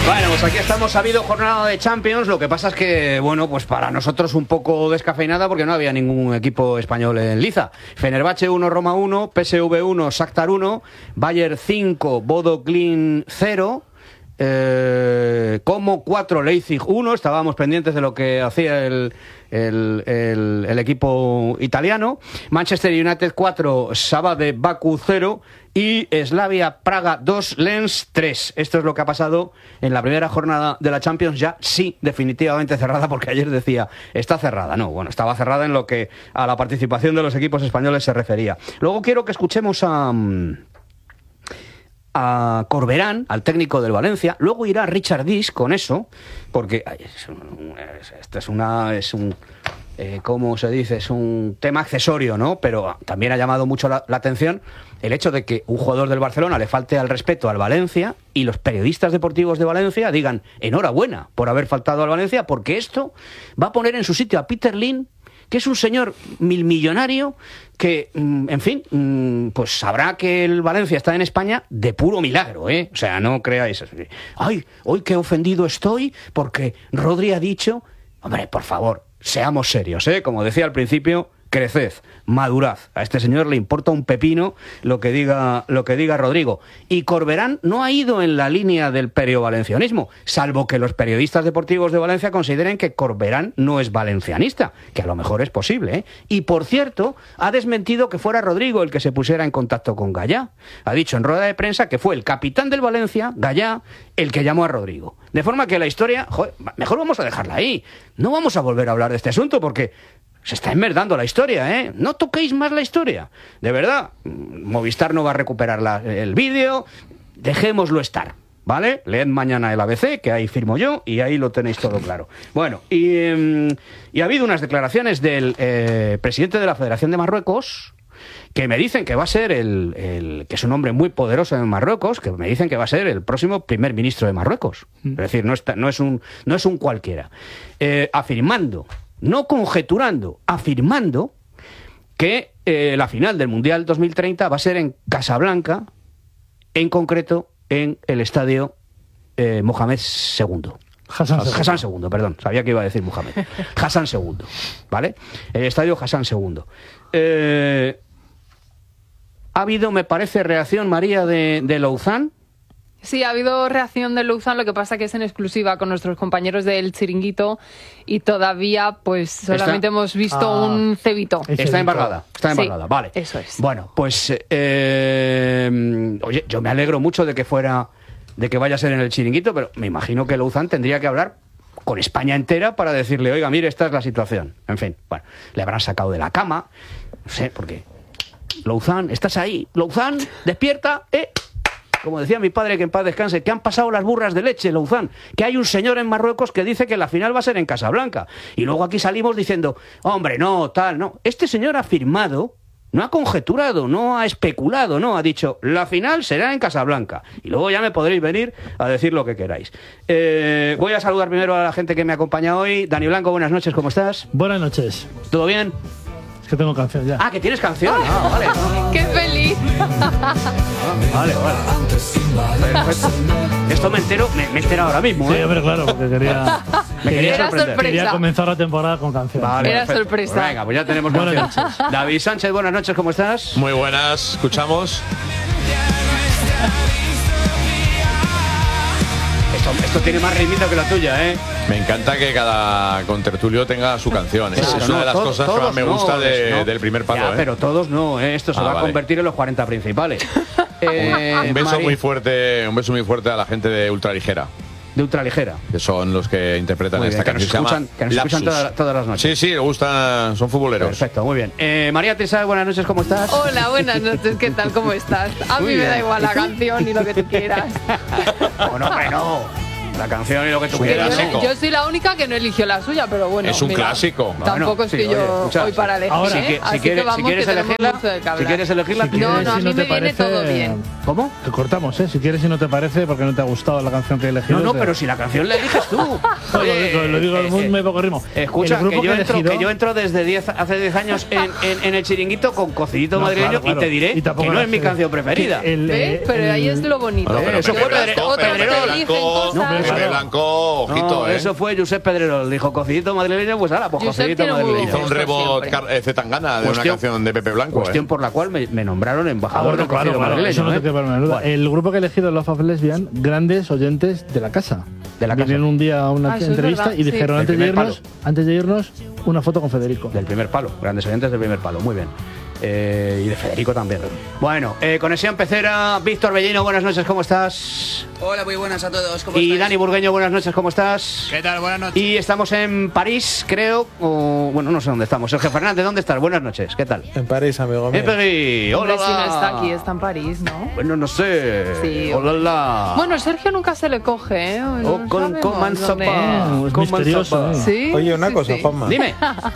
Bueno, pues aquí estamos, ha habido jornada de Champions, lo que pasa es que, bueno, pues para nosotros un poco descafeinada porque no había ningún equipo español en liza. Fenerbahce 1, Roma 1, PSV 1, Shakhtar 1, Bayern 5, Bodo Glimt 0, Como 4, Leipzig 1, estábamos pendientes de lo que hacía el equipo italiano, Manchester United 4, Shabab Baku 0 y Slavia Praga 2, Lens 3. Esto es lo que ha pasado en la primera jornada de la Champions, ya sí, definitivamente cerrada, porque ayer decía, está cerrada. No, bueno, estaba cerrada en lo que a la participación de los equipos españoles se refería. Luego quiero que escuchemos a Corberán, al técnico del Valencia. Luego irá Richard Disch con eso, porque ¿cómo se dice? Es un tema accesorio, ¿no? Pero también ha llamado mucho la atención el hecho de que un jugador del Barcelona le falte al respeto al Valencia y los periodistas deportivos de Valencia digan enhorabuena por haber faltado al Valencia, porque esto va a poner en su sitio a Peter Lim, que es un señor millonario que, en fin, pues sabrá que el Valencia está en España de puro milagro, ¿eh? O sea, no creáis. Ay, hoy qué ofendido estoy porque Rodri ha dicho... Hombre, por favor, seamos serios, ¿eh? Como decía al principio, creced, madurad. A este señor le importa un pepino lo que diga Rodrigo. Y Corberán no ha ido en la línea del periovalencianismo, salvo que los periodistas deportivos de Valencia consideren que Corberán no es valencianista, que a lo mejor es posible, ¿eh? Y por cierto, ha desmentido que fuera Rodrigo el que se pusiera en contacto con Gallá. Ha dicho en rueda de prensa que fue el capitán del Valencia, Gallá, el que llamó a Rodrigo. De forma que la historia, joder, mejor vamos a dejarla ahí. No vamos a volver a hablar de este asunto porque se está enmerdando la historia, ¿eh? No toquéis más la historia. De verdad, Movistar no va a recuperar el vídeo. Dejémoslo estar, ¿vale? Leed mañana el ABC, que ahí firmo yo, y ahí lo tenéis todo claro. Bueno, y ha habido unas declaraciones del presidente de la Federación de Marruecos, que me dicen que va a ser que es un hombre muy poderoso en Marruecos, que me dicen que va a ser el próximo primer ministro de Marruecos. Es decir, no es un cualquiera. Afirmando, no conjeturando, afirmando que la final del Mundial 2030 va a ser en Casablanca, en concreto en el estadio Mohamed II. Hassan II, perdón, sabía que iba a decir Mohamed. Hassan II, ¿vale? El estadio Hassan II. Ha habido, me parece, reacción, María, de Louzán. Sí, ha habido reacción de Louzán, lo que pasa que es en exclusiva con nuestros compañeros del Chiringuito y todavía pues solamente hemos visto un cebito. Está embargada, sí, vale. Eso es. Bueno, pues oye, yo me alegro mucho de que vaya a ser en el Chiringuito, pero me imagino que Louzán tendría que hablar con España entera para decirle, oiga, mire, esta es la situación. En fin, bueno, le habrán sacado de la cama, no sé, porque Louzán, ¿estás ahí? Louzán, despierta, como decía mi padre, que en paz descanse, que han pasado las burras de leche, Louzán, que hay un señor en Marruecos que dice que la final va a ser en Casablanca. Y luego aquí salimos diciendo, hombre, no, tal, no. Este señor ha firmado, no ha conjeturado, no ha especulado, no, ha dicho, la final será en Casablanca. Y luego ya me podréis venir a decir lo que queráis. Voy a saludar primero a la gente que me acompaña hoy. Dani Blanco, buenas noches, ¿cómo estás? Buenas noches. ¿Todo bien? Es que tengo canción ya. Ah, que tienes canción. Ah, vale. ¡Qué feliz! Vale. Perfecto. Esto me entero ahora mismo, ¿eh? Sí, hombre, claro, porque quería sorprender. Quería comenzar la temporada con canción. Vale, era perfecto. sorpresa. Pues venga, pues ya tenemos buenas canción. noches. David Sánchez, buenas noches, ¿cómo estás? Muy buenas, escuchamos. Esto tiene más ritmito que la tuya, ¿eh? Me encanta que cada contertulio tenga su canción. Claro, es una de las cosas que más me gusta del primer palo. Ya, pero todos no, ¿eh? Esto se va a convertir en los 40 principales. Un beso muy fuerte a la gente de Ultraligera. De Ultraligera. Que son los que interpretan esta canción. Que nos escuchan todas las noches. Sí, les gustan, son futboleros. Perfecto, muy bien. María Teresa, buenas noches, ¿cómo estás? Hola, buenas noches, ¿qué tal? ¿Cómo estás? A mí me da igual la canción ni lo que tú quieras. Bueno, la canción y lo que tú quieras. Yo soy la única que no eligió la suya, pero bueno. Es un clásico. Tampoco es que yo voy para elegir. Ahora, si quieres elegirla, No, a mí me viene todo bien. ¿Cómo? Te cortamos, si quieres, si no te parece, porque no te ha gustado la canción que he elegido. No, pero si la canción la eliges tú. Lo digo muy poco ritmo. Escucha, que yo entro desde hace 10 años en el Chiringuito con cocidito madrileño, claro. Y te diré que no es mi canción preferida. ¿Ves? Pero ahí es lo bonito. Eso fue Pedrerol. Pepe Blanco, ojito, Eso fue Josep Pedrerol. Dijo, cocidito madrileño, pues ahora, pues cocidito madrileño. Hizo un rebot Zetangana de una canción de Pepe Blanco. Cuestión por la cual me nombraron embajador del cocido madrileño. Eso no te queda para duda. El grupo que ha elegido Love of Lesbian, grandes oyentes de la casa. Vinieron un día a una entrevista y dijeron, antes de irnos, una foto con Federico. Del primer palo, grandes oyentes del primer palo, muy bien. Y de Federico también. Bueno, conexión pecera. Víctor Bellino, buenas noches, ¿cómo estás? Hola, muy buenas a todos, ¿cómo Y estáis? Dani Burgueño, buenas noches, ¿cómo estás? ¿Qué tal? Buenas noches. Y estamos en París, creo, o bueno, no sé dónde estamos. Sergio Fernández, ¿dónde estás? Buenas noches, ¿qué tal? En París, amigo mío. En París, hola. Hombre, si no está aquí, está en París, ¿no? Bueno, no sé. Sí. Hola. Bueno, Sergio nunca se le coge, ¿eh? No sabemos dónde- Es misterioso, Sí, Oye, una sí, cosa, sí. Juanma. Dime.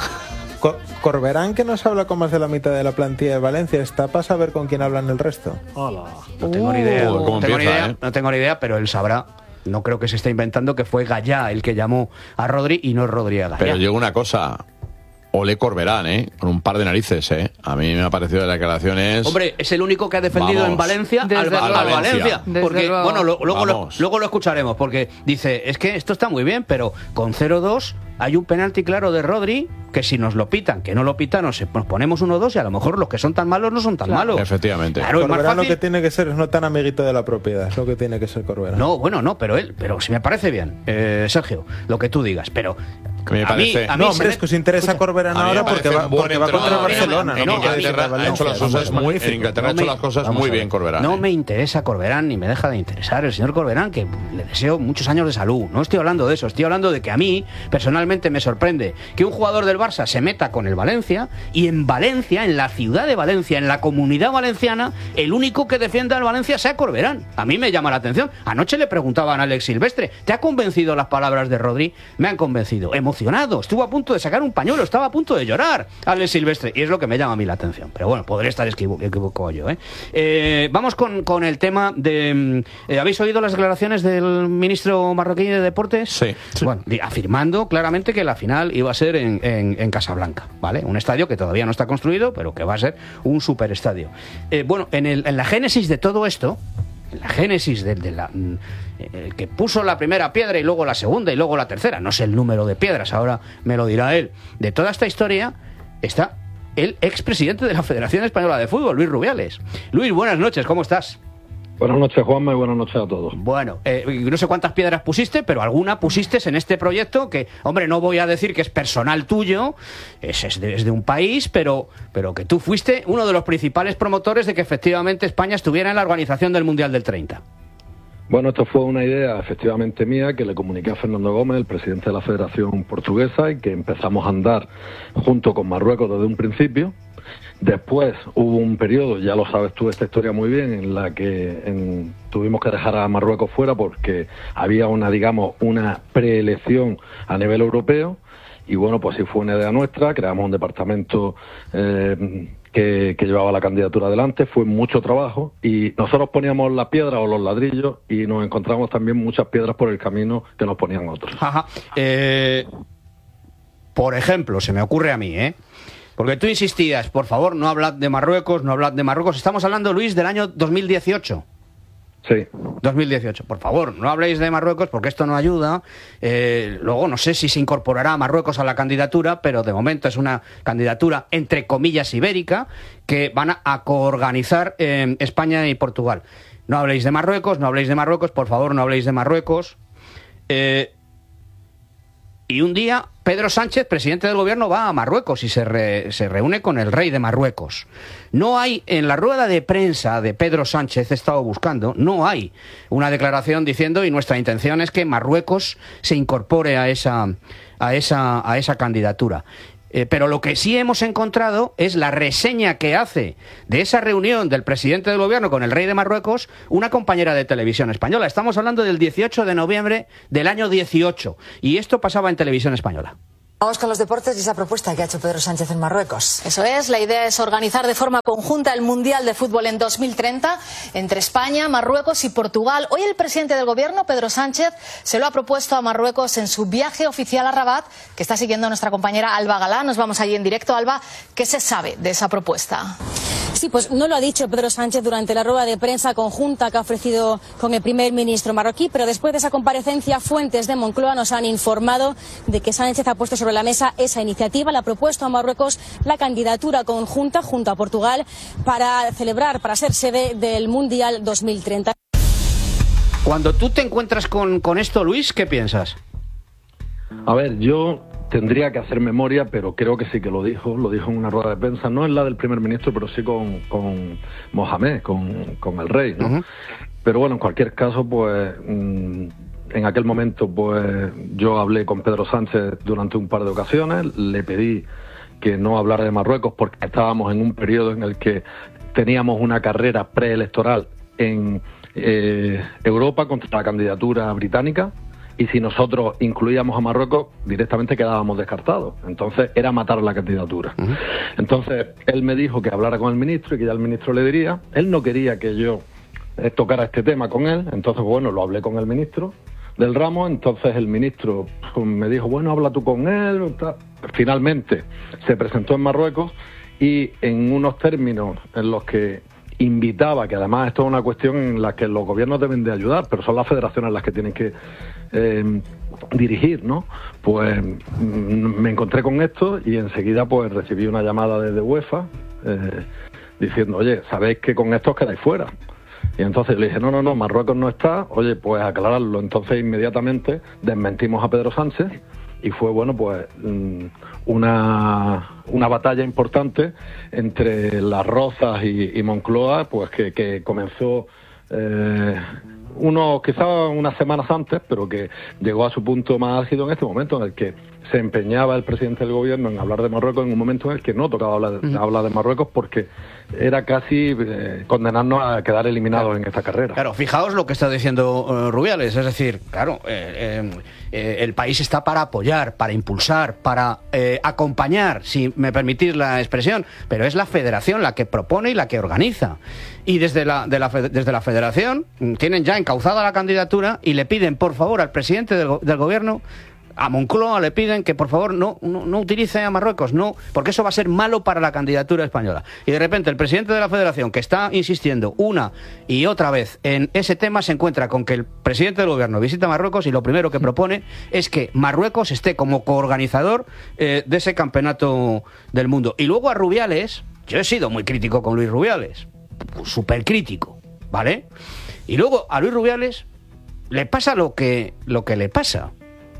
Corberán, que nos habla con más de la mitad de la plantilla de Valencia, ¿está para saber con quién hablan el resto? Hola. No tengo ni idea. ¿Cómo empieza, No tengo ni idea, pero él sabrá. No creo que se esté inventando que fue Gallá el que llamó a Rodri y no Rodri a Gallá. Pero llegó una cosa. Ole Corberán, con un par de narices, A mí me ha parecido de las declaraciones. Hombre, es el único que ha defendido en Valencia al Valencia. Desde Porque, luego. bueno, luego lo escucharemos, porque dice, es que esto está muy bien, pero con 0-2 hay un penalti claro de Rodri, que si nos lo pitan, que no lo pitan, nos ponemos 1-2 y a lo mejor los que son tan malos no son tan malos. Efectivamente. Claro, es más Corberán lo fácil. que tiene que ser es no tan amiguito de la propiedad, es lo que tiene que ser Corberán. No, bueno, no, pero si me parece bien, Sergio, lo que tú digas, pero Me parece. a mí No, se hombre, me- es que os interesa Corberán A mí me ahora porque parece va un buen contra entrenador. Barcelona. En no porque Inglaterra de ha hecho las Valencia. cosas muy. En Inglaterra ha hecho las cosas Vamos muy a ver. bien, Corberán. No me interesa Corberán ni me deja de interesar el señor Corberán, que le deseo muchos años de salud. No estoy hablando de eso, estoy hablando de que a mí personalmente me sorprende que un jugador del Barça se meta con el Valencia y en Valencia, en la ciudad de Valencia, en la comunidad valenciana, el único que defienda al Valencia sea Corberán. A mí me llama la atención. Anoche le preguntaban a Alex Silvestre, ¿te ha convencido las palabras de Rodri? Me han convencido. Emocionado, estuvo a punto de sacar un pañuelo, estaba a punto de llorar Alex Silvestre, y es lo que me llama a mí la atención. Pero bueno, podré estar equivocado yo, vamos con el tema de... ¿habéis oído las declaraciones del ministro marroquí de Deportes? Sí. Bueno, afirmando claramente que la final iba a ser en Casablanca, ¿vale? Un estadio que todavía no está construido, pero que va a ser un superestadio. Bueno, en la génesis de todo esto, en la génesis el que puso la primera piedra y luego la segunda y luego la tercera, no sé el número de piedras, ahora me lo dirá él, de toda esta historia está el expresidente de la Federación Española de Fútbol, Luis Rubiales. Luis, buenas noches, ¿cómo estás? Buenas noches, Juanma, y buenas noches a todos. Bueno, no sé cuántas piedras pusiste, pero alguna pusiste en este proyecto que, hombre, no voy a decir que es personal tuyo, es de un país, pero que tú fuiste uno de los principales promotores de que efectivamente España estuviera en la organización del Mundial del 30. Bueno, esto fue una idea efectivamente mía que le comuniqué a Fernando Gómez, el presidente de la Federación Portuguesa, y que empezamos a andar junto con Marruecos desde un principio. Después hubo un periodo, ya lo sabes tú esta historia muy bien, en la que tuvimos que dejar a Marruecos fuera porque había una preelección a nivel europeo. Y bueno, pues sí fue una idea nuestra, creamos un departamento que llevaba la candidatura adelante, fue mucho trabajo y nosotros poníamos las piedras o los ladrillos y nos encontramos también muchas piedras por el camino que nos ponían otros. Ajá. Por ejemplo, se me ocurre a mí, porque tú insistías, por favor, no hablad de Marruecos, no hablad de Marruecos. Estamos hablando, Luis, del año 2018. Sí. 2018. Por favor, no habléis de Marruecos porque esto no ayuda. Luego no sé si se incorporará a Marruecos a la candidatura, pero de momento es una candidatura entre comillas ibérica que van a coorganizar España y Portugal. No habléis de Marruecos, no habléis de Marruecos, por favor, no habléis de Marruecos. Y un día Pedro Sánchez, presidente del gobierno, va a Marruecos y se reúne con el rey de Marruecos. No hay, en la rueda de prensa de Pedro Sánchez, he estado buscando, no hay una declaración diciendo y nuestra intención es que Marruecos se incorpore a esa candidatura. Pero lo que sí hemos encontrado es la reseña que hace de esa reunión del presidente del gobierno con el rey de Marruecos una compañera de televisión española. Estamos hablando del 18 de noviembre del año 18 y esto pasaba en televisión española. Vamos con los deportes y esa propuesta que ha hecho Pedro Sánchez en Marruecos. Eso es, la idea es organizar de forma conjunta el Mundial de Fútbol en 2030 entre España, Marruecos y Portugal. Hoy el presidente del gobierno, Pedro Sánchez, se lo ha propuesto a Marruecos en su viaje oficial a Rabat, que está siguiendo nuestra compañera Alba Galá. Nos vamos allí en directo. Alba, ¿qué se sabe de esa propuesta? Sí, pues no lo ha dicho Pedro Sánchez durante la rueda de prensa conjunta que ha ofrecido con el primer ministro marroquí, pero después de esa comparecencia, fuentes de Moncloa nos han informado de que Sánchez ha puesto sobre la mesa esa iniciativa, le ha propuesto a Marruecos la candidatura conjunta junto a Portugal para celebrar, para ser sede del Mundial 2030. Cuando tú te encuentras con esto, Luis, ¿qué piensas? A ver, yo tendría que hacer memoria, pero creo que sí que lo dijo en una rueda de prensa, no en la del primer ministro, pero sí con Mohamed, con el rey, ¿no? Uh-huh. Pero bueno, en cualquier caso, pues en aquel momento, pues yo hablé con Pedro Sánchez durante un par de ocasiones, le pedí que no hablara de Marruecos porque estábamos en un periodo en el que teníamos una carrera preelectoral en Europa contra la candidatura británica. Y si nosotros incluíamos a Marruecos, directamente quedábamos descartados. Entonces era matar la candidatura. Uh-huh. Entonces él me dijo que hablara con el ministro y que ya el ministro le diría. Él no quería que yo tocara este tema con él. Entonces, bueno, lo hablé con el ministro del ramo. Entonces el ministro me dijo, bueno, habla tú con él. Finalmente se presentó en Marruecos y en unos términos en los que invitaba, que además esto es una cuestión en la que los gobiernos deben de ayudar, pero son las federaciones las que tienen que dirigir, ¿no? Pues me encontré con esto y enseguida pues recibí una llamada desde UEFA diciendo, oye, sabéis que con esto os quedáis fuera. Y entonces le dije, no, Marruecos no está, oye, pues aclararlo. Entonces inmediatamente desmentimos a Pedro Sánchez y fue, bueno, pues una batalla importante entre Las Rozas y Moncloa, pues que comenzó quizás unas semanas antes, pero que llegó a su punto más álgido en este momento, en el que se empeñaba el presidente del gobierno en hablar de Marruecos en un momento en el que no tocaba hablar de Marruecos, porque era casi condenarnos a quedar eliminados en esta carrera. Claro, fijaos lo que está diciendo Rubiales, es decir, claro, el país está para apoyar, para impulsar, para acompañar, si me permitís la expresión, pero es la federación la que propone y la que organiza. Y desde la federación tienen ya encauzada la candidatura y le piden, por favor, al presidente del gobierno, a Moncloa, le piden que por favor no utilice a Marruecos, no, porque eso va a ser malo para la candidatura española. Y de repente el presidente de la federación, que está insistiendo una y otra vez en ese tema, se encuentra con que el presidente del gobierno visita Marruecos y lo primero que propone es que Marruecos esté como coorganizador de ese campeonato del mundo. Y luego a Rubiales, yo he sido muy crítico con Luis Rubiales, súper crítico, ¿vale? Y luego a Luis Rubiales le pasa lo que le pasa.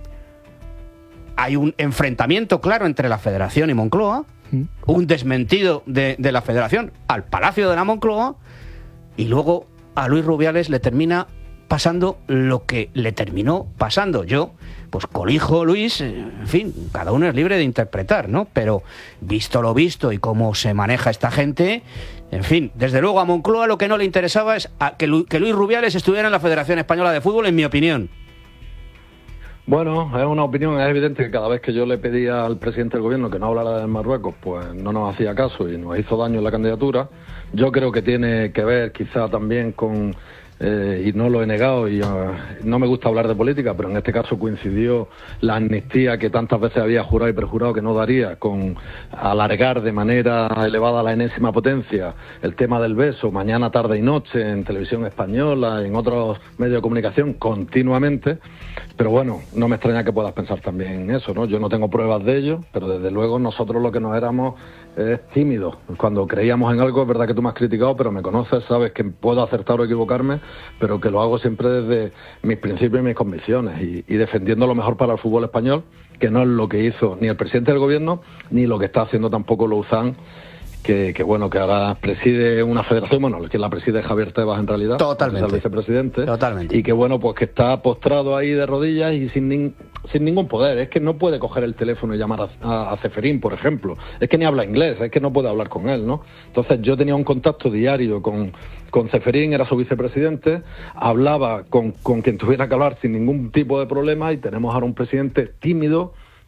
Hay un enfrentamiento claro entre la Federación y Moncloa, un desmentido de la Federación al Palacio de la Moncloa, y luego a Luis Rubiales le termina pasando lo que le terminó pasando. Yo, pues colijo Luis, en fin, cada uno es libre de interpretar, ¿no? Pero visto lo visto y cómo se maneja esta gente, en fin, desde luego a Moncloa lo que no le interesaba es que Luis Rubiales estuviera en la Federación Española de Fútbol, en mi opinión. Bueno, es una opinión, es evidente que cada vez que yo le pedía al presidente del gobierno que no hablara de Marruecos, pues no nos hacía caso y nos hizo daño en la candidatura. Yo creo que tiene que ver quizá también con, y no lo he negado, y no me gusta hablar de política, pero en este caso coincidió la amnistía que tantas veces había jurado y perjurado que no daría, con alargar de manera elevada la enésima potencia el tema del beso, mañana, tarde y noche, en televisión española, en otros medios de comunicación, continuamente. Pero bueno, no me extraña que puedas pensar también en eso, ¿no? Yo no tengo pruebas de ello, pero desde luego nosotros lo que nos éramos es tímidos. Cuando creíamos en algo, es verdad que tú me has criticado, pero me conoces, sabes que puedo acertar o equivocarme, pero que lo hago siempre desde mis principios y mis convicciones y defendiendo lo mejor para el fútbol español, que no es lo que hizo ni el presidente del gobierno, ni lo que está haciendo tampoco Louzán, que bueno, que ahora preside una federación, bueno, que la preside Javier Tebas en realidad. Totalmente. Es el vicepresidente. Totalmente. Y que bueno, pues que está postrado ahí de rodillas y sin ningún poder. Es que no puede coger el teléfono y llamar a Ceferín, por ejemplo. Es que ni habla inglés, es que no puede hablar con él, ¿no? Entonces yo tenía un contacto diario con Ceferín, era su vicepresidente, hablaba con quien tuviera que hablar sin ningún tipo de problema, y tenemos ahora un presidente tímido,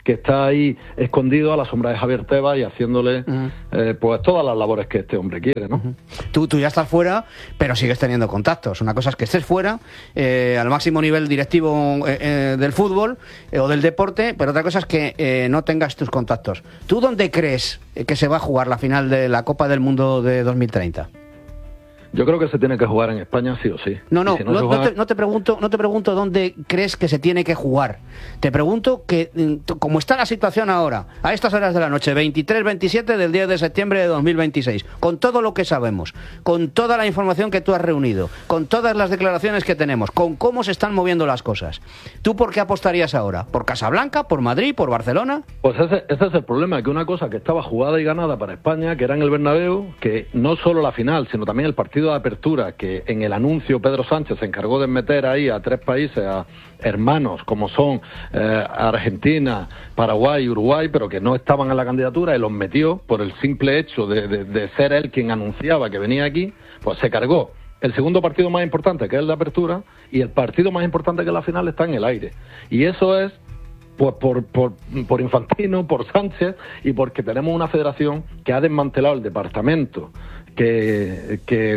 que está ahí escondido a la sombra de Javier Tebas y haciéndole pues todas las labores que este hombre quiere, ¿no? Tú ya estás fuera, pero sigues teniendo contactos. Una cosa es que estés fuera, al máximo nivel directivo del fútbol o del deporte, pero otra cosa es que no tengas tus contactos. ¿Tú dónde crees que se va a jugar la final de la Copa del Mundo de 2030? Yo creo que se tiene que jugar en España sí o sí. No te pregunto dónde crees que se tiene que jugar. Te pregunto que, como está la situación ahora, a estas horas de la noche, 23-27 del 10 de septiembre de 2026, con todo lo que sabemos, con toda la información que tú has reunido, con todas las declaraciones que tenemos, con cómo se están moviendo las cosas, ¿tú por qué apostarías ahora? ¿Por Casablanca? ¿Por Madrid? ¿Por Barcelona? Pues ese es el problema, que una cosa que estaba jugada y ganada para España, que era en el Bernabéu, que no solo la final, sino también el partido de apertura, que en el anuncio Pedro Sánchez se encargó de meter ahí a 3 países, a hermanos como son Argentina, Paraguay y Uruguay, pero que no estaban en la candidatura, y los metió por el simple hecho de ser él quien anunciaba que venía aquí, pues se cargó el segundo partido más importante, que es el de apertura, y el partido más importante, que es la final, está en el aire. Y eso es pues por Infantino, por Sánchez, y porque tenemos una federación que ha desmantelado el departamento que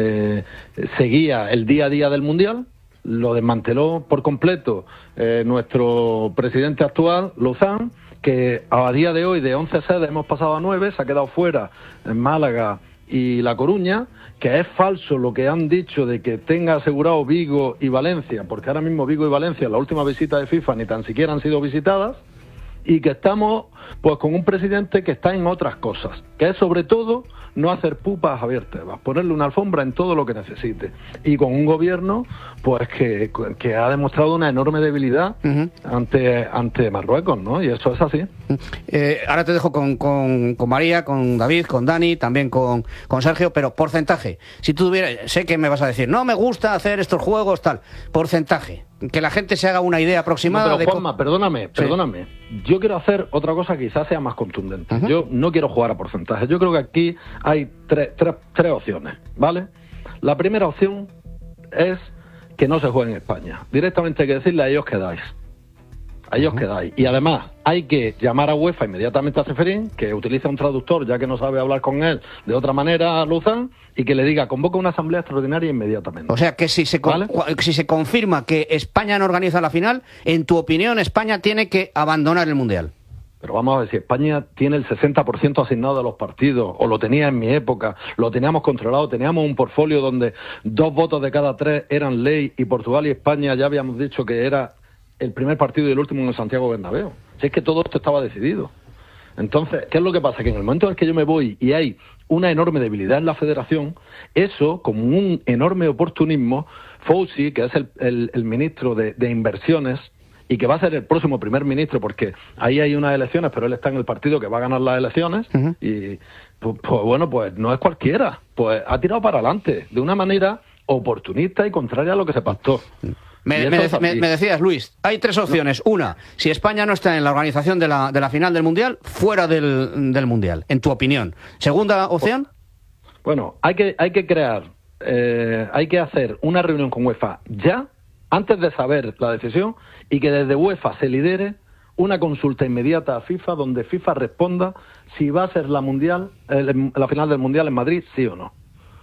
seguía el día a día del Mundial. Lo desmanteló por completo nuestro presidente actual, Luzán, que a día de hoy de 11 sedes hemos pasado a 9, se ha quedado fuera en Málaga y La Coruña, que es falso lo que han dicho de que tenga asegurado Vigo y Valencia, porque ahora mismo Vigo y Valencia en la última visita de FIFA ni tan siquiera han sido visitadas, y que estamos pues con un presidente que está en otras cosas, que es sobre todo no hacer pupa a Javier Tebas, ponerle una alfombra en todo lo que necesite, y con un gobierno pues que ha demostrado una enorme debilidad ante Marruecos, ¿no? Y eso es así. Ahora te dejo con María, con David, con Dani, también con Sergio, pero porcentaje. Si tú tuvieras, sé que me vas a decir, no me gusta hacer estos juegos, tal, porcentaje, que la gente se haga una idea aproximada. No, pero Juanma, perdóname. Yo quiero hacer otra cosa que quizás sea más contundente. Yo no quiero jugar a porcentajes. Yo creo que aquí hay tres opciones, ¿vale? La primera opción es que no se juegue en España. Directamente hay que decirle a ellos quedáis. A ellos quedáis. Y además hay que llamar a UEFA inmediatamente a Ceferín, que utiliza un traductor ya que no sabe hablar con él de otra manera, Luzán, y que le diga, convoca una asamblea extraordinaria inmediatamente. O sea que si se confirma que España no organiza la final, en tu opinión España tiene que abandonar el Mundial. Pero vamos a ver, si España tiene el 60% asignado de los partidos, o lo tenía en mi época, lo teníamos controlado, teníamos un portfolio donde 2 votos de cada 3 eran ley, y Portugal y España ya habíamos dicho que era el primer partido y el último en el Santiago Bernabéu. Si es que todo esto estaba decidido. Entonces, ¿qué es lo que pasa? Que en el momento en el que yo me voy y hay una enorme debilidad en la federación, eso, como un enorme oportunismo, Fauci, que es el ministro de Inversiones, y que va a ser el próximo primer ministro, porque ahí hay unas elecciones, pero él está en el partido que va a ganar las elecciones, y pues no es cualquiera, pues ha tirado para adelante, de una manera oportunista y contraria a lo que se pactó. Me decías, Luis, hay 3 opciones. Una, si España no está en la organización de la final del Mundial, fuera del Mundial, en tu opinión. Segunda opción. Bueno, hay que crear, hay que hacer una reunión con UEFA ya, antes de saber la decisión, y que desde UEFA se lidere una consulta inmediata a FIFA, donde FIFA responda si va a ser la final del Mundial en Madrid, sí o no.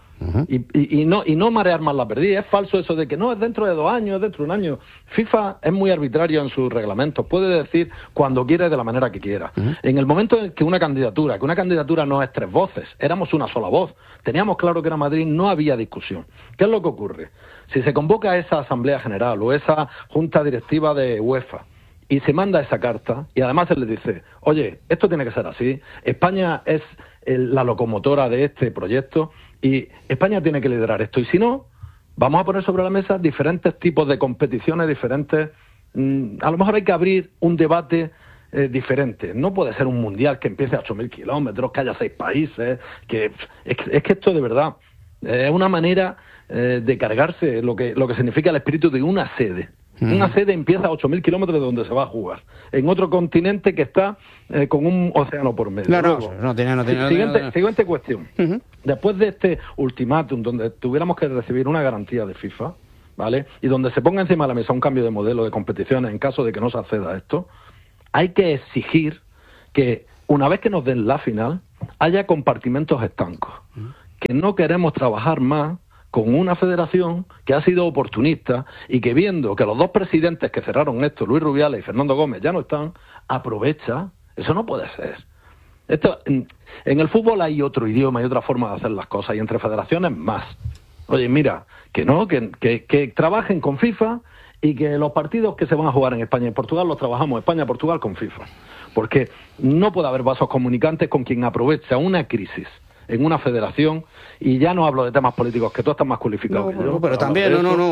Y no marear más la perdida. Es falso eso de que no, es dentro de 2 años, es dentro de 1 año. FIFA es muy arbitrario en sus reglamentos, puede decir cuando quiere, de la manera que quiera. En el momento en que una candidatura no es 3 voces, éramos una sola voz, teníamos claro que era Madrid, no había discusión. ¿Qué es lo que ocurre? Si se convoca esa asamblea general o esa junta directiva de UEFA y se manda esa carta, y además se le dice, oye, esto tiene que ser así, España es la locomotora de este proyecto y España tiene que liderar esto, y si no, vamos a poner sobre la mesa diferentes tipos de competiciones, diferentes, a lo mejor hay que abrir un debate diferente. No puede ser un mundial que empiece a 8.000 kilómetros, que haya 6 países, que es que esto de verdad es una manera de cargarse lo que significa el espíritu de una sede. Una sede empieza a 8.000 kilómetros de donde se va a jugar, en otro continente que está con un océano por medio. Siguiente cuestión. Después de este ultimátum, donde tuviéramos que recibir una garantía de FIFA, ¿vale? Y donde se ponga encima de la mesa un cambio de modelo de competiciones en caso de que no se acceda a esto, hay que exigir que una vez que nos den la final haya compartimentos estancos, que no queremos trabajar más con una federación que ha sido oportunista y que, viendo que los dos presidentes que cerraron esto, Luis Rubiales y Fernando Gómez, ya no están, aprovecha. Eso no puede ser. Esto, en el fútbol hay otro idioma y otra forma de hacer las cosas, y entre federaciones más. Oye, mira, que trabajen con FIFA, y que los partidos que se van a jugar en España y Portugal los trabajamos España-Portugal con FIFA. Porque no puede haber vasos comunicantes con quien aprovecha una crisis en una federación, y ya no hablo de temas políticos, que tú estás más cualificado que yo. Pero también,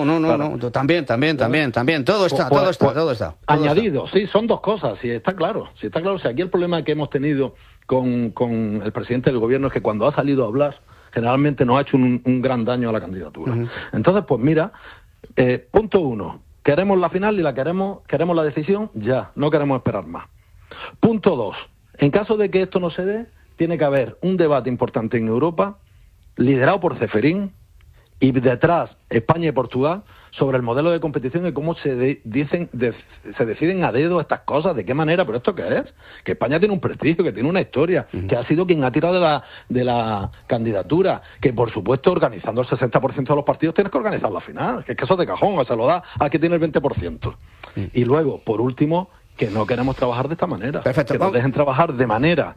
también, todo está. Añadido, sí, son dos cosas, sí, está claro. O sea, aquí el problema que hemos tenido con el presidente del gobierno es que cuando ha salido a hablar, generalmente nos ha hecho un gran daño a la candidatura. Entonces, pues mira, punto 1, queremos la final y queremos la decisión ya, no queremos esperar más. Punto 2, en caso de que esto no se dé, tiene que haber un debate importante en Europa, liderado por Ceferín, y detrás España y Portugal, sobre el modelo de competición y cómo se deciden a dedo estas cosas, de qué manera. Pero ¿esto qué es? Que España tiene un prestigio, que tiene una historia, que ha sido quien ha tirado de la candidatura, que por supuesto organizando el 60% de los partidos tienes que organizar la final, que es que eso es de cajón, o se lo da a que tiene el 20%. Y luego, por último, que no queremos trabajar de esta manera. Perfecto. Que nos dejen trabajar de manera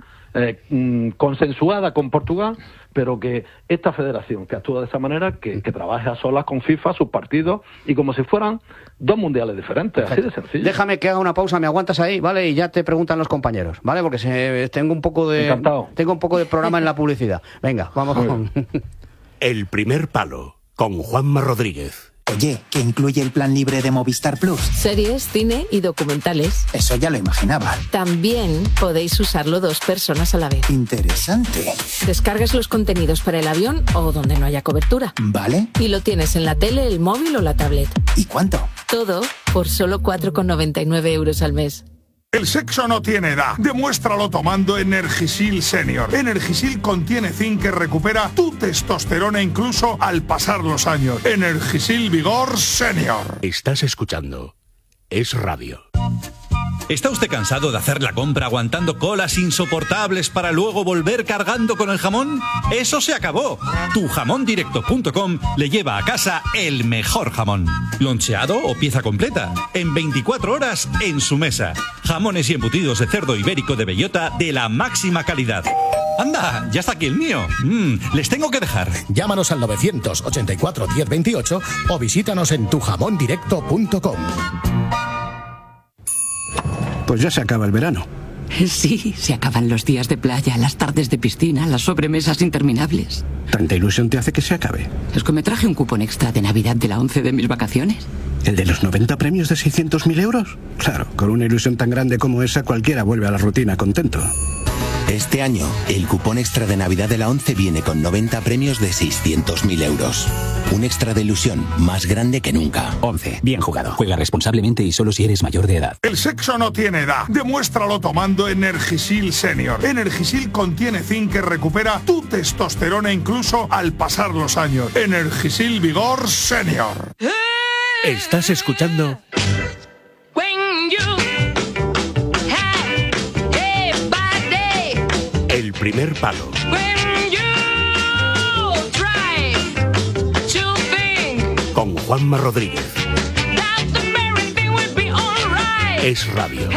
consensuada con Portugal, pero que esta federación que actúa de esa manera, que trabaje a solas con FIFA, sus partidos, y como si fueran dos mundiales diferentes. Perfecto. Así de sencillo. Déjame que haga una pausa, me aguantas ahí, ¿vale? Y ya te preguntan los compañeros, ¿vale? Porque tengo un poco de programa en la publicidad. Venga, vamos con... El primer palo, con Juanma Rodríguez. Oye, ¿qué incluye el plan libre de Movistar Plus? Series, cine y documentales. Eso ya lo imaginaba. También podéis usarlo 2 personas a la vez. Interesante. Descargas los contenidos para el avión o donde no haya cobertura. Vale. Y lo tienes en la tele, el móvil o la tablet. ¿Y cuánto? Todo por solo 4,99 € al mes. El sexo no tiene edad. Demuéstralo tomando Energisil Senior. Energisil contiene zinc que recupera tu testosterona incluso al pasar los años. Energisil Vigor Senior. Estás escuchando Es Radio. ¿Está usted cansado de hacer la compra aguantando colas insoportables para luego volver cargando con el jamón? ¡Eso se acabó! Tujamondirecto.com le lleva a casa el mejor jamón. Loncheado o pieza completa. En 24 horas en su mesa. Jamones y embutidos de cerdo ibérico de bellota de la máxima calidad. ¡Anda! Ya está aquí el mío. Les tengo que dejar. Llámanos al 984 1028 o visítanos en tujamondirecto.com. Pues ya se acaba el verano. Sí, se acaban los días de playa, las tardes de piscina, las sobremesas interminables. ¿Tanta ilusión te hace que se acabe? Es que me traje un cupón extra de Navidad de la 11 de mis vacaciones. ¿El de los 90 premios de 600.000 euros? Claro, con una ilusión tan grande como esa, cualquiera vuelve a la rutina contento. Este año, el cupón extra de Navidad de la 11 viene con 90 premios de 600.000 euros. Un extra de ilusión más grande que nunca. 11. Bien jugado. Juega responsablemente y solo si eres mayor de edad. El sexo no tiene edad. Demuéstralo tomando Energisil Senior. Energisil contiene zinc que recupera tu testosterona incluso al pasar los años. Energisil Vigor Senior. Estás escuchando... El primer palo. Con Juanma Rodríguez. Es Radio.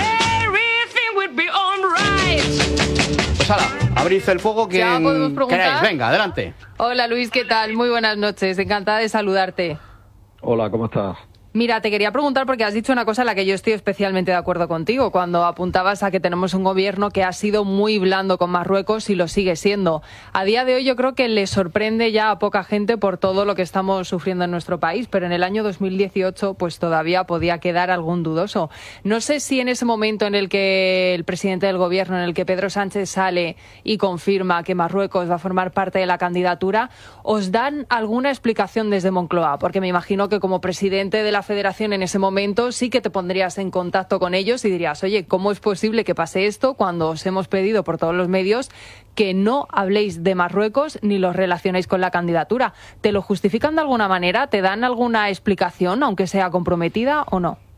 Pues hala, abrid el fuego que queráis. Venga, adelante. Hola Luis, ¿qué tal? Muy buenas noches, encantada de saludarte. Hola, ¿cómo estás? Mira, te quería preguntar porque has dicho una cosa en la que yo estoy especialmente de acuerdo contigo, cuando apuntabas a que tenemos un gobierno que ha sido muy blando con Marruecos y lo sigue siendo. A día de hoy yo creo que le sorprende ya a poca gente por todo lo que estamos sufriendo en nuestro país, pero en el año 2018 pues todavía podía quedar algún dudoso. No sé si en ese momento en el que el presidente del gobierno, en el que Pedro Sánchez sale y confirma que Marruecos va a formar parte de la candidatura, os dan alguna explicación desde Moncloa, porque me imagino que como presidente de la Federación en ese momento sí que te pondrías en contacto con ellos y dirías, oye, ¿cómo es posible que pase esto cuando os hemos pedido por todos los medios que no habléis de Marruecos ni los relacionéis con la candidatura? ¿Te lo justifican de alguna manera? ¿Te dan alguna explicación, aunque sea comprometida o no?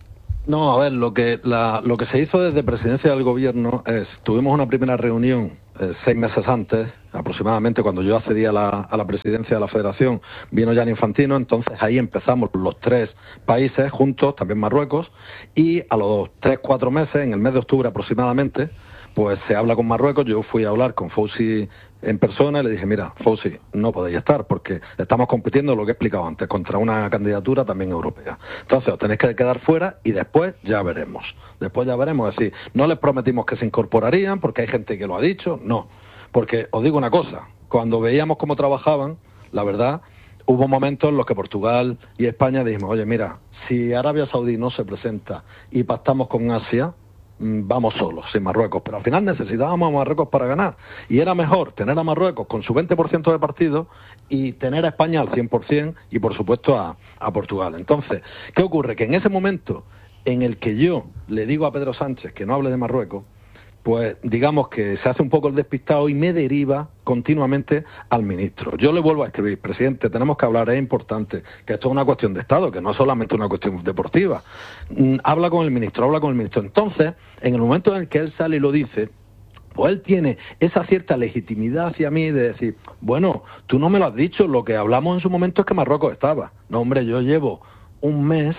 No, a ver, lo que se hizo desde presidencia del gobierno es, tuvimos una primera reunión 6 meses antes, aproximadamente, cuando yo accedí a la presidencia de la Federación, vino Gianni Infantino, entonces ahí empezamos los 3 países juntos, también Marruecos, y a los 3-4 meses, en el mes de octubre aproximadamente, pues se habla con Marruecos. Yo fui a hablar con Fauci en persona y le dije, mira, Fauci, no podéis estar porque estamos compitiendo, lo que he explicado antes, contra una candidatura también europea. Entonces os tenéis que quedar fuera y después ya veremos. Después ya veremos. Es decir, no les prometimos que se incorporarían porque hay gente que lo ha dicho, no. Porque os digo una cosa, cuando veíamos cómo trabajaban, la verdad, hubo momentos en los que Portugal y España dijimos, oye, mira, si Arabia Saudí no se presenta y pactamos con Asia, vamos solos, sin Marruecos. Pero al final necesitábamos a Marruecos para ganar. Y era mejor tener a Marruecos con su 20% de partido y tener a España al 100% y, por supuesto, a Portugal. Entonces, ¿qué ocurre? Que en ese momento en el que yo le digo a Pedro Sánchez que no hable de Marruecos, pues digamos que se hace un poco el despistado y me deriva continuamente al ministro. Yo le vuelvo a escribir, presidente, tenemos que hablar, es importante, que esto es una cuestión de Estado, que no es solamente una cuestión deportiva. Habla con el ministro. Entonces, en el momento en el que él sale y lo dice, pues él tiene esa cierta legitimidad hacia mí de decir, bueno, tú no me lo has dicho, lo que hablamos en su momento es que Marruecos estaba. No, hombre, yo llevo un mes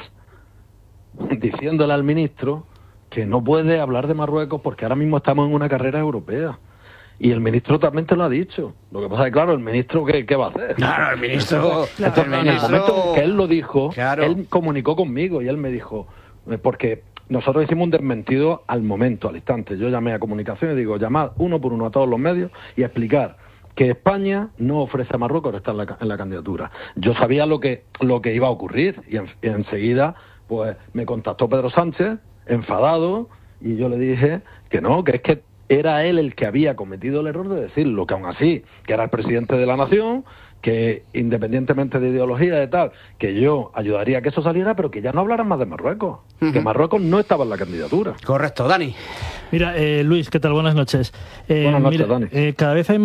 diciéndole al ministro que no puede hablar de Marruecos porque ahora mismo estamos en una carrera europea. Y el ministro también te lo ha dicho. Lo que pasa es que, claro, el ministro, ¿qué va a hacer? Claro, el ministro... En el momento en que él lo dijo, claro, él comunicó conmigo y él me dijo... Porque nosotros hicimos un desmentido al momento, al instante. Yo llamé a comunicación y digo, llamad uno por uno a todos los medios y explicar que España no ofrece a Marruecos estar en la candidatura. Yo sabía lo que iba a ocurrir y enseguida pues me contactó Pedro Sánchez, enfadado, y yo le dije que no, que es que era él el que había cometido el error de decirlo, que aún así, que era el presidente de la nación, que independientemente de ideología y tal, que yo ayudaría a que eso saliera, pero que ya no hablaran más de Marruecos, que Marruecos no estaba en la candidatura. Correcto, Dani. Mira, Luis, ¿qué tal? Buenas noches. Buenas noches, Dani. Cada vez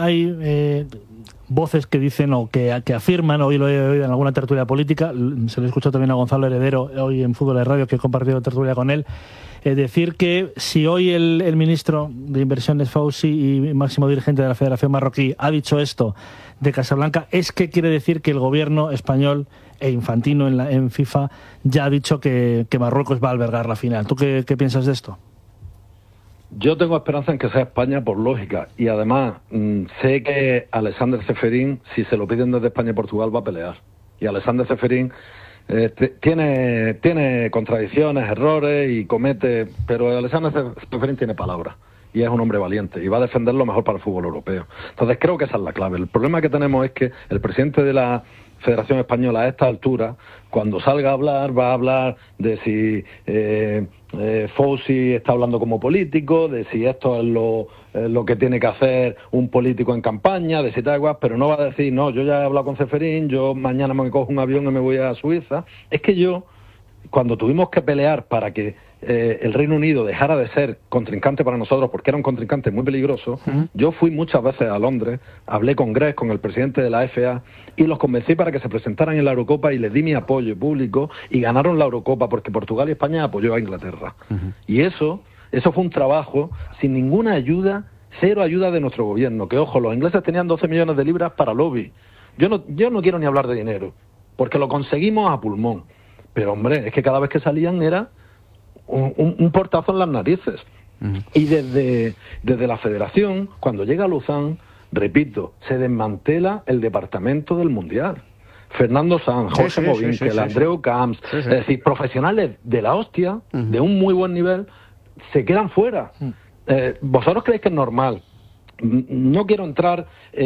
hay voces que dicen o que afirman, hoy lo he oído en alguna tertulia política, se lo he escuchado también a Gonzalo Heredero hoy en Fútbol de Radio, que he compartido tertulia con él, decir que si hoy el ministro de Inversiones Fauci y máximo dirigente de la Federación Marroquí ha dicho esto de Casablanca, es que quiere decir que el gobierno español e Infantino en FIFA ya ha dicho que Marruecos va a albergar la final. ¿Tú qué piensas de esto? Yo tengo esperanza en que sea España por lógica, y además sé que Alexander Ceferín, si se lo piden desde España y Portugal, va a pelear. Y Alexander Ceferín tiene contradicciones, errores y comete, pero Alexander Ceferín tiene palabra y es un hombre valiente y va a defender lo mejor para el fútbol europeo. Entonces creo que esa es la clave. El problema que tenemos es que el presidente de la Federación Española a esta altura, cuando salga a hablar, va a hablar de si Fauci está hablando como político, de si esto es lo que tiene que hacer un político en campaña, de si tal igual, pero no va a decir, no, yo ya he hablado con Ceferín, yo mañana me cojo un avión y me voy a Suiza. Es que yo, cuando tuvimos que pelear para que el Reino Unido dejara de ser contrincante para nosotros, porque era un contrincante muy peligroso, yo fui muchas veces a Londres, hablé con Grech, con el presidente de la FA, y los convencí para que se presentaran en la Eurocopa y les di mi apoyo público y ganaron la Eurocopa porque Portugal y España apoyó a Inglaterra. Y eso fue un trabajo sin ninguna ayuda, cero ayuda de nuestro gobierno, que ojo, los ingleses tenían 12 millones de libras para lobby. Yo no quiero ni hablar de dinero, porque lo conseguimos a pulmón. Pero hombre, es que cada vez que salían era un portazo en las narices. Y desde la Federación, cuando llega a Luzán, repito, se desmantela el departamento del Mundial. Fernando Sanz, Jorge Movinkel, Andreu Camps, es decir, profesionales de la hostia, de un muy buen nivel, se quedan fuera. ¿Vosotros creéis que es normal? No quiero entrar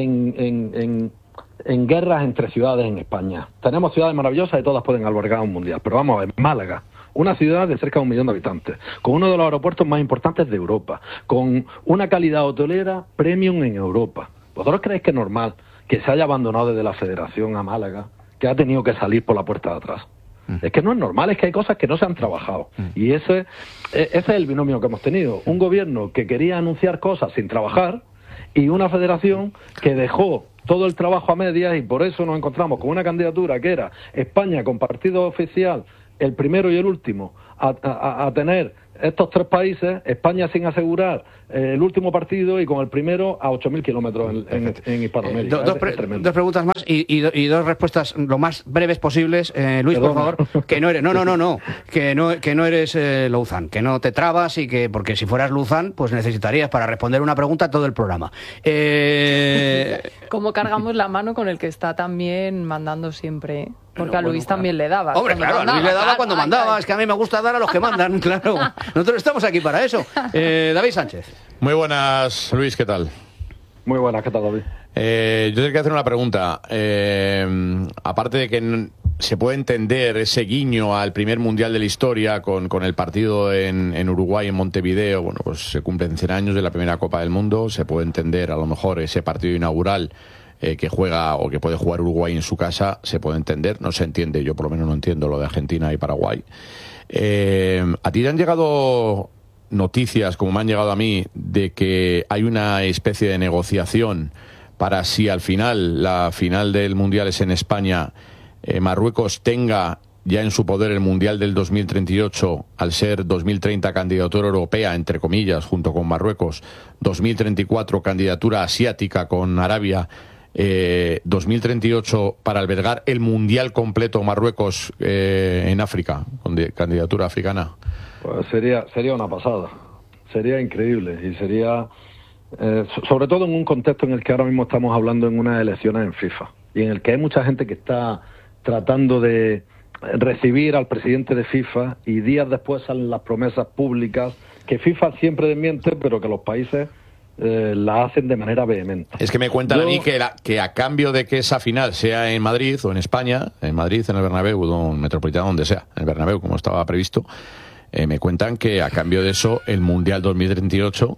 en guerras entre ciudades en España. Tenemos ciudades maravillosas y todas pueden albergar un mundial, pero vamos a ver, Málaga, una ciudad de cerca de 1 millón de habitantes, con uno de los aeropuertos más importantes de Europa, con una calidad hotelera premium en Europa. ¿Vosotros creéis que es normal que se haya abandonado desde la Federación a Málaga, que ha tenido que salir por la puerta de atrás? Es que no es normal, es que hay cosas que no se han trabajado. Y ese es el binomio que hemos tenido. Un gobierno que quería anunciar cosas sin trabajar y una federación que dejó todo el trabajo a medias, y por eso nos encontramos con una candidatura que era España con partido oficial, el primero y el último, a tener estos 3 países, España sin asegurar el último partido y con el primero a 8.000 kilómetros en Hispanoamérica. Dos preguntas más y 2 respuestas lo más breves posibles. Luis, Perdona. por favor, que no eres... No, que no eres Louzán, que no te trabas y que... Porque si fueras Louzán, pues necesitarías para responder una pregunta todo el programa. ¿Cómo cargamos la mano con el que está también mandando siempre? Porque a Luis claro. también le daba. Hombre, claro, a Luis le daba cuando mandaba. Es que a mí me gusta dar a los que mandan, claro. Nosotros estamos aquí para eso. David Sánchez. Muy buenas, Luis, ¿qué tal? Muy buenas, ¿qué tal, David? Yo tengo que hacer una pregunta. Aparte de que se puede entender ese guiño al primer mundial de la historia con el partido en Uruguay, en Montevideo, bueno, pues se cumplen 100 años de la primera Copa del Mundo, se puede entender a lo mejor ese partido inaugural que juega o que puede jugar Uruguay en su casa, se puede entender, no se entiende, yo por lo menos no entiendo lo de Argentina y Paraguay. ¿A ti te han llegado noticias, como me han llegado a mí, de que hay una especie de negociación para si al final, la final del Mundial es en España, Marruecos tenga ya en su poder el Mundial del 2038, al ser 2030 candidatura europea, entre comillas, junto con Marruecos, 2034 candidatura asiática con Arabia, 2038 para albergar el Mundial completo Marruecos en África, con candidatura africana? Pues sería una pasada, sería increíble y sería, sobre todo en un contexto en el que ahora mismo estamos hablando en unas elecciones en FIFA y en el que hay mucha gente que está tratando de recibir al presidente de FIFA y días después salen las promesas públicas que FIFA siempre desmiente, pero que los países la hacen de manera vehemente. Es que me cuentan a mí que a cambio de que esa final sea en Madrid o en España, en Madrid, en el Bernabéu, o en Metropolitano, donde sea, en el Bernabéu, como estaba previsto, me cuentan que a cambio de eso el Mundial 2038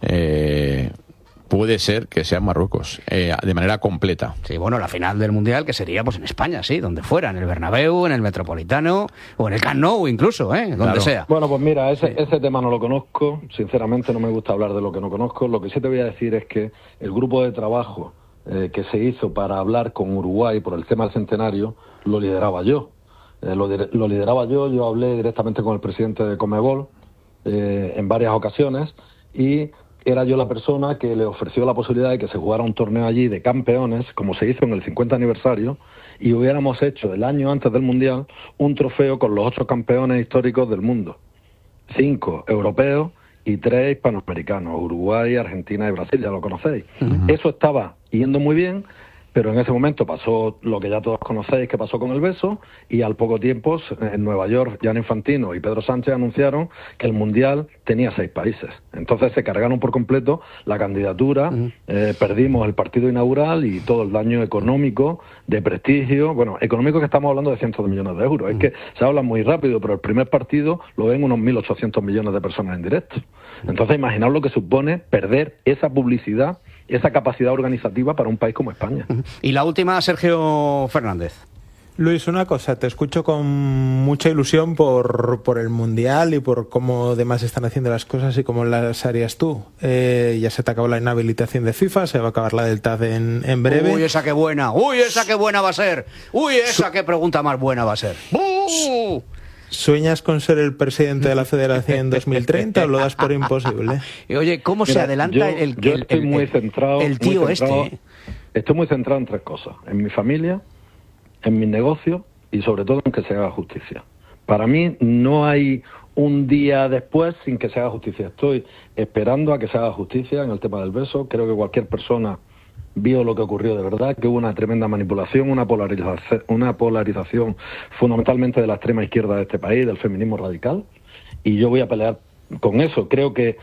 puede ser que sea en Marruecos, de manera completa. Sí, bueno, la final del Mundial que sería pues en España, sí, donde fuera, en el Bernabéu, en el Metropolitano o en el Camp Nou incluso, donde sea. Bueno, pues mira, ese tema no lo conozco, sinceramente no me gusta hablar de lo que no conozco. Lo que sí te voy a decir es que el grupo de trabajo que se hizo para hablar con Uruguay por el tema del centenario lo lideraba yo. Lo lideraba yo hablé directamente con el presidente de Conmebol en varias ocasiones y era yo la persona que le ofreció la posibilidad de que se jugara un torneo allí de campeones, como se hizo en el 50 aniversario, y hubiéramos hecho el año antes del Mundial un trofeo con los 8 campeones históricos del mundo. 5 europeos y 3 hispanoamericanos, Uruguay, Argentina y Brasil, ya lo conocéis. Eso estaba yendo muy bien, pero en ese momento pasó lo que ya todos conocéis que pasó con el beso, y al poco tiempo en Nueva York Gianni Infantino y Pedro Sánchez anunciaron que el Mundial tenía 6 países. Entonces se cargaron por completo la candidatura, perdimos el partido inaugural y todo el daño económico, de prestigio, bueno, económico que estamos hablando de cientos de millones de euros. Es que se habla muy rápido, pero el primer partido lo ven unos 1.800 millones de personas en directo. Entonces imaginaos lo que supone perder esa publicidad, esa capacidad organizativa para un país como España. Y la última, Sergio Fernández. Luis, una cosa, te escucho con mucha ilusión por el Mundial y por cómo demás están haciendo las cosas y cómo las harías tú. Ya se te acabó la inhabilitación de FIFA, se va a acabar la del TAD en breve. Uy, esa qué buena, va a ser. Uy, esa qué pregunta más buena va a ser. ¿Sueñas con ser el presidente de la Federación en 2030 o lo das por imposible? Y oye, ¿cómo se adelanta yo estoy muy centrado, el tío Estoy muy centrado en 3 cosas: en mi familia, en mis negocios y sobre todo en que se haga justicia. Para mí no hay un día después sin que se haga justicia. Estoy esperando a que se haga justicia en el tema del beso. Creo que cualquier persona vio lo que ocurrió de verdad, que hubo una tremenda manipulación, una polarización fundamentalmente de la extrema izquierda de este país, del feminismo radical, y yo voy a pelear con eso. Creo que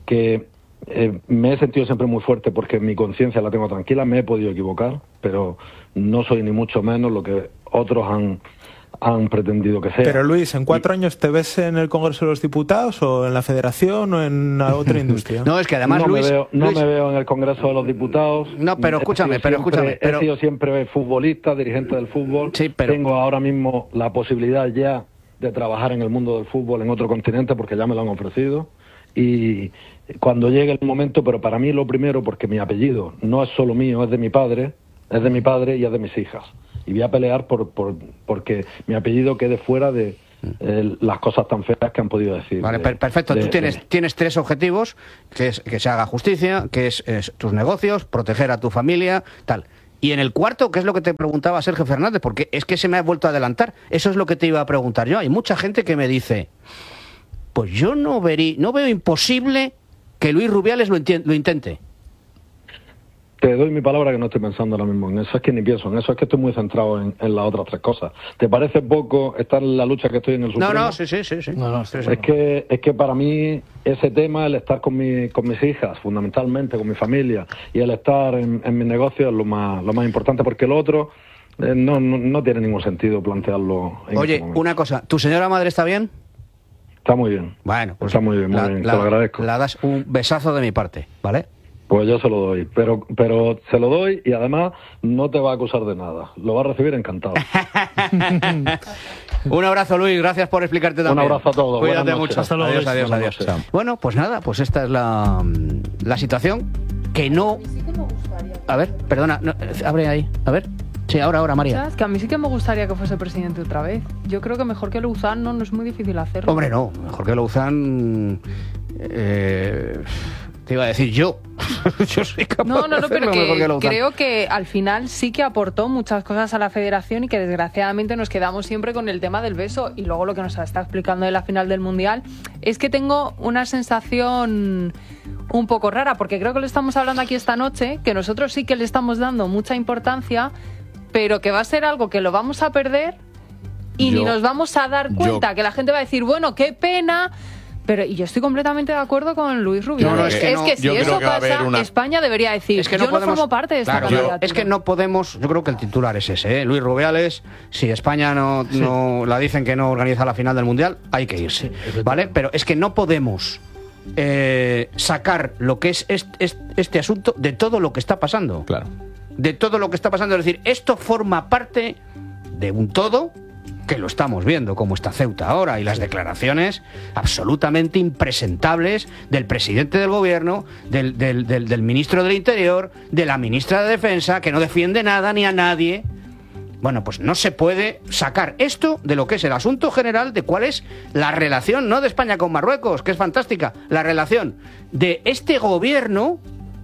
me he sentido siempre muy fuerte porque mi conciencia la tengo tranquila, me he podido equivocar, pero no soy ni mucho menos lo que otros han pretendido que sea. Pero Luis, ¿en 4 años te ves en el Congreso de los Diputados o en la Federación o en otra industria? No, es que además no me veo en el Congreso de los Diputados. No, pero escúchame. He sido siempre futbolista, dirigente del fútbol. Sí, pero tengo ahora mismo la posibilidad ya de trabajar en el mundo del fútbol en otro continente porque ya me lo han ofrecido. Y cuando llegue el momento, pero para mí lo primero, porque mi apellido no es solo mío, es de mi padre y es de mis hijas. Y voy a pelear porque mi apellido quede fuera de las cosas tan feas que han podido decir. Vale, perfecto. Tú tienes 3 objetivos, que es que se haga justicia, que es tus negocios, proteger a tu familia, tal. Y en el cuarto, ¿qué es lo que te preguntaba Sergio Fernández? Porque es que se me ha vuelto a adelantar. Eso es lo que te iba a preguntar yo. Hay mucha gente que me dice, pues yo no veo imposible que Luis Rubiales lo intente. Te doy mi palabra que no estoy pensando ahora mismo en eso, es que ni pienso en eso, es que estoy muy centrado en las otras 3 cosas. ¿Te parece poco estar en la lucha que estoy en el Supremo? No, sí. Es que para mí ese tema, el estar con mis hijas, fundamentalmente, con mi familia, y el estar en mi negocio es lo más importante, porque lo otro no tiene ningún sentido plantearlo en Oye, este momento. una cosa, ¿tu señora madre está bien? Está muy bien. Bueno, pues está muy bien, te lo agradezco. La das un besazo de mi parte, ¿vale? Pues yo se lo doy, pero se lo doy y además no te va a acusar de nada. Lo va a recibir encantado. Un abrazo, Luis, gracias por explicarte también. Un abrazo a todos. Cuídate mucho. Hasta luego. Adiós. Bueno, pues nada, pues esta es la situación que no... A ver, perdona, abre ahí, a ver. Sí, ahora, María. ¿Sabes? Que a mí sí que me gustaría que fuese presidente otra vez. Yo creo que mejor que Louzán no es muy difícil hacerlo. Hombre, no, mejor que Louzán... te iba a decir yo. Yo soy capaz de pero mejor que Louzán. creo que al final sí que aportó muchas cosas a la federación y que desgraciadamente nos quedamos siempre con el tema del beso. Y luego lo que nos está explicando de la final del Mundial es que tengo una sensación un poco rara, porque creo que lo estamos hablando aquí esta noche, que nosotros sí que le estamos dando mucha importancia, pero que va a ser algo que lo vamos a perder y ni nos vamos a dar cuenta, que la gente va a decir, bueno, qué pena... Pero y yo estoy completamente de acuerdo con Luis Rubiales. Es que si eso pasa, España debería decir, yo no formo parte de esta candidatura. Es que no podemos, yo creo que el titular es ese, Luis Rubiales, si España no la dicen que no organiza la final del Mundial, hay que irse, ¿vale? Pero es que no podemos sacar lo que es este asunto de todo lo que está pasando. Claro. De todo lo que está pasando, es decir, esto forma parte de un todo que lo estamos viendo, como está Ceuta ahora, y las declaraciones absolutamente impresentables del presidente del gobierno, del ministro del Interior, de la ministra de Defensa, que no defiende nada ni a nadie. Bueno, pues no se puede sacar esto de lo que es el asunto general de cuál es la relación, no de España con Marruecos, que es fantástica, la relación de este gobierno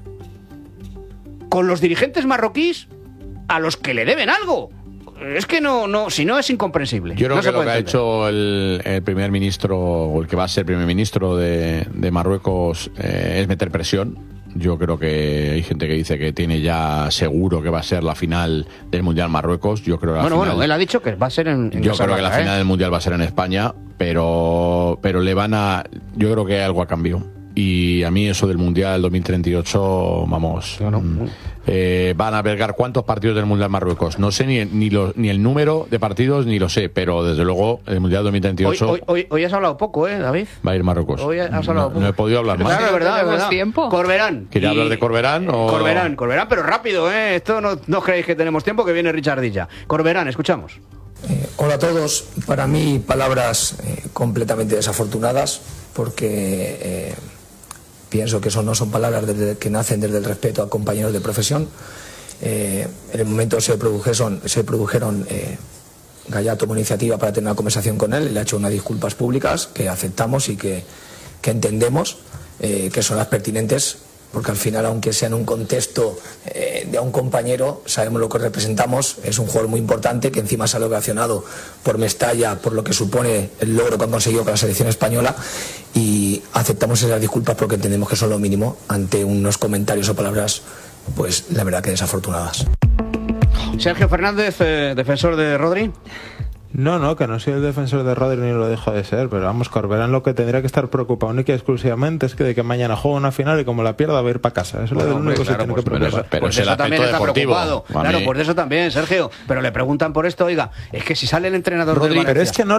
con los dirigentes marroquíes a los que le deben algo. Es que si no es incomprensible. Yo creo que lo que ha entender. hecho el primer ministro, o el que va a ser primer ministro de Marruecos, es meter presión. Yo creo que hay gente que dice que tiene ya seguro que va a ser la final del Mundial Marruecos. Yo creo que él ha dicho que va a ser en yo creo que la final del Mundial va a ser en España, pero le van a... Yo creo que algo ha cambiado. Y a mí eso del Mundial 2038, vamos... van a albergar ¿cuántos partidos del Mundial Marruecos? No sé ni el número de partidos, ni lo sé, pero desde luego el Mundial 2038... Hoy has hablado poco, David. Va a ir Marruecos. Hoy has hablado poco. No he podido hablar más. Claro, es verdad. Tiempo. Corberán. ¿Quería hablar de Corberán? O... Corberán, pero rápido, Esto no creéis que tenemos tiempo, que viene Richardilla. Corberán, escuchamos. Hola a todos. Para mí, palabras completamente desafortunadas, porque... pienso que eso no son palabras que nacen desde el respeto a compañeros de profesión. En el momento se produjeron Gaya tomó iniciativa para tener una conversación con él, le ha hecho unas disculpas públicas que aceptamos y que entendemos que son las pertinentes, porque al final, aunque sea en un contexto de un compañero, sabemos lo que representamos, es un jugador muy importante que encima se ha ovacionado por Mestalla, por lo que supone el logro que han conseguido con la selección española, y aceptamos esas disculpas porque entendemos que son lo mínimo ante unos comentarios o palabras, pues la verdad que desafortunadas. Sergio Fernández, defensor de Rodri. No, que no soy el defensor de Rodri ni lo dejo de ser, pero vamos, Corberán lo que tendría que estar preocupado única y exclusivamente es que de que mañana juega una final y como la pierda va a ir para casa. Eso es lo único que se tiene que preocupar. Pero es el aspecto deportivo. Claro, pues de eso también, Sergio. Pero le preguntan por esto, oiga, es que si sale el entrenador Rodri, del Valencia... Pero es que no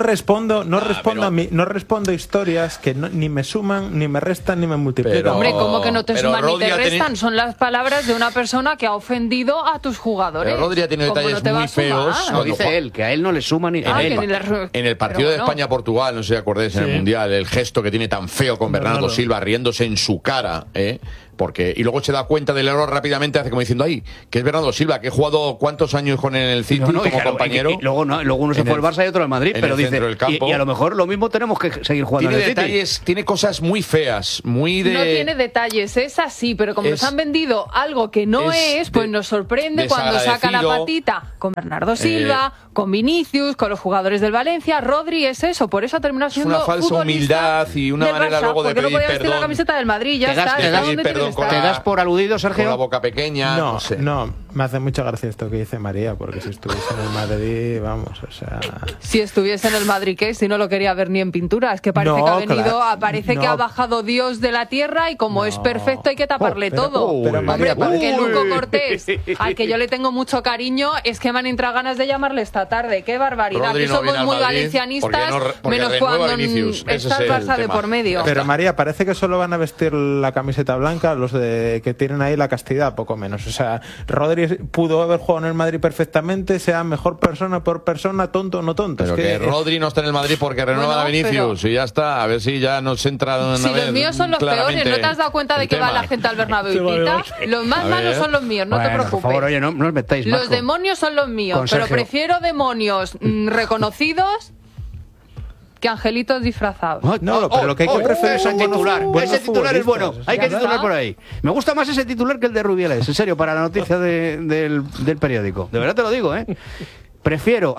respondo historias que ni me suman, ni me restan, ni me multiplican. Hombre, ¿cómo que no te suman ni te restan? Son las palabras de una persona que ha ofendido a tus jugadores. Pero Rodri ha tenido detalles muy feos. No, dice él, que a él no le suma ni... En el partido de España-Portugal, no sé si acordáis, en el Mundial, el gesto que tiene tan feo con Bernardo Silva riéndose en su cara, Porque, y luego se da cuenta del error rápidamente, hace como diciendo, ay, que es Bernardo Silva, que he jugado cuántos años con el City como compañero. Y luego uno se fue al Barça y otro al Madrid, pero dice, y a lo mejor lo mismo tenemos que seguir jugando en el detalles, City. Tiene cosas muy feas, muy de... No tiene detalles, es así, pero como nos han vendido algo que no es, pues nos sorprende cuando saca la patita con Bernardo Silva, con Vinicius, con los jugadores del Valencia. Rodri es eso, por eso ha terminado siendo una falsa humildad y una manera luego de pedir perdón. Vestir la camiseta del Madrid, ya está. ¿Te das por aludido, Sergio? Con la boca pequeña. No, me hace mucha gracia esto que dice María, porque si estuviese en el Madrid, vamos, o sea... Si estuviese en el Madrid, ¿qué? Si no lo quería ver ni en pintura. Es que parece que ha venido, parece que ha bajado Dios de la tierra y como es perfecto hay que taparle todo. Pero María, porque Luco Cortés, al que yo le tengo mucho cariño, es que me han entrado ganas de llamarle esta tarde. ¡Qué barbaridad! Rodri Somos muy galicianistas, menos cuando está el Barça de por medio. Pero María, parece que solo van a vestir la camiseta blanca los que tienen ahí la castidad, poco menos. O sea, Rodri pudo haber jugado en el Madrid perfectamente, sea mejor persona, peor persona, tonto o no tonto. Pero que Rodri no está en el Madrid porque renueva a Vinicius y ya está, a ver si ya nos entra una vez. Si los míos son los peores, ¿no te has dado cuenta de que va la gente al Bernabéu y pita? Los más malos son los míos, no te preocupes. Por favor, oye, no os metáis más. Los demonios son los míos, pero prefiero demonios reconocidos que angelitos disfrazados. No, pero lo que hay que preferir es titular. Ese titular es bueno. Hay que titular por ahí. Me gusta más ese titular que el de Rubiales, en serio, para la noticia del periódico. De verdad te lo digo, ¿eh? Prefiero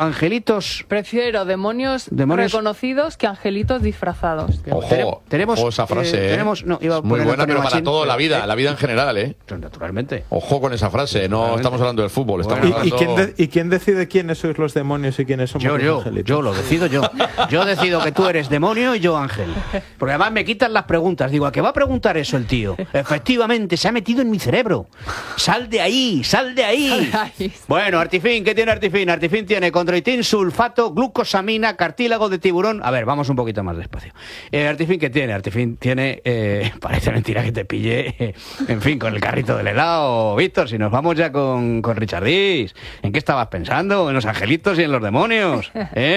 demonios reconocidos que angelitos disfrazados. Ojo, tenemos esa frase. Muy buena, pero para toda la vida en general, ¿eh? Naturalmente. Ojo con esa frase, no estamos hablando del fútbol. ¿Y quién decide quiénes sois los demonios y quiénes somos los angelitos? Yo lo decido yo. Yo decido que tú eres demonio y yo ángel. Porque además me quitan las preguntas. Digo, ¿a qué va a preguntar eso el tío? Efectivamente, se ha metido en mi cerebro. Sal de ahí, sal de ahí. Bueno, Artifin, ¿qué tiene Artifin? Artifin tiene condroitín, sulfato, glucosamina, cartílago de tiburón. A ver, vamos un poquito más despacio. Artifin, ¿qué tiene? Artifin tiene, parece mentira que te pille, en fin, con el carrito del helado. Víctor, si nos vamos ya con Richardis, ¿en qué estabas pensando? ¿En los angelitos y en los demonios?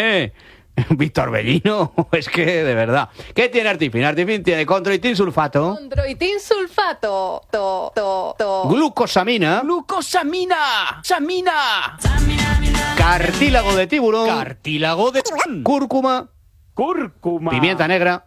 Víctor Bellino, es que de verdad. ¿Qué tiene Artifin? Artifin tiene condroitín sulfato. Condroitín sulfato. Glucosamina. ¡Samina! Cartílago de tiburón. Cúrcuma. Pimienta negra.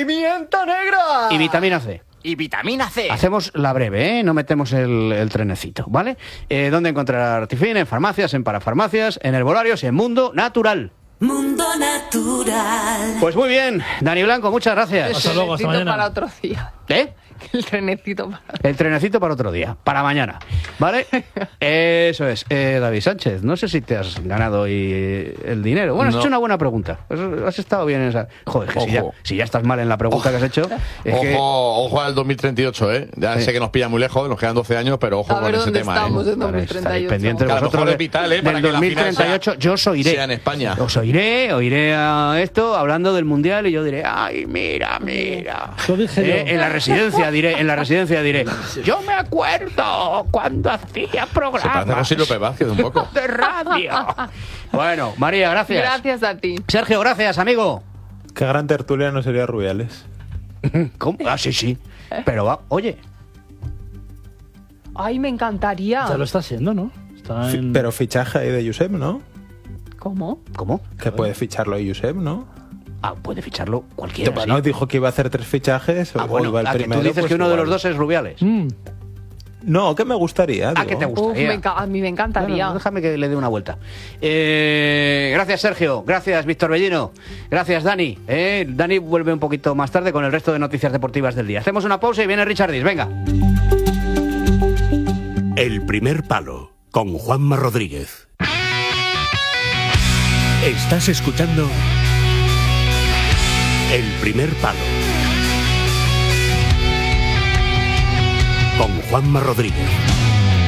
Y vitamina C. Hacemos la breve, no metemos el trenecito, ¿vale? ¿Dónde encontrar Artifin? En farmacias, en parafarmacias, en herbolarios y en Mundo Natural. Mundo Natural. Pues muy bien, Dani Blanco, muchas gracias. Hasta luego, hasta mañana. Para otro día. El trenecito para otro día, para mañana, ¿vale? Eso es. David Sánchez, no sé si te has ganado hoy el dinero. Bueno, has hecho una buena pregunta. Has estado bien en esa... Joder, que si ya estás mal en la pregunta que has hecho... Ojo al 2038, ¿eh? Ya sé que nos pilla muy lejos, nos quedan 12 años, pero ojo con ese tema. Estamos en 2038. Pendientes vosotros es vital, para del 2038. Yo os oiré. Sea en España. Os oiré a esto hablando del Mundial y yo diré, ay, mira. En la residencia diré, yo me acuerdo cuando hacía programas. Se parece a José López Vázquez un poco. De radio. Bueno, María, gracias. Gracias a ti. Sergio, gracias, amigo. Qué gran tertuliano sería Rubiales. ¿Cómo? Ah, sí. Pero va, oye. Ay, me encantaría. Ya lo está haciendo, ¿no? Pero fichaje ahí de Josep, ¿no? ¿Cómo? Que puede ficharlo ahí Josep, ¿no? Puede ficharlo cualquiera. Bueno, dijo que iba a hacer 3 fichajes. Bueno, el primero, que tú dices pues que uno de los dos es Rubiales. No, que me gustaría. ¿Qué te gustaría? A mí me encantaría. Bueno, déjame que le dé una vuelta. Gracias, Sergio. Gracias, Víctor Bellino. Gracias, Dani. Dani vuelve un poquito más tarde con el resto de noticias deportivas del día. Hacemos una pausa y viene Richardis. Venga. El primer palo con Juanma Rodríguez. Estás escuchando El primer palo con Juanma Rodríguez.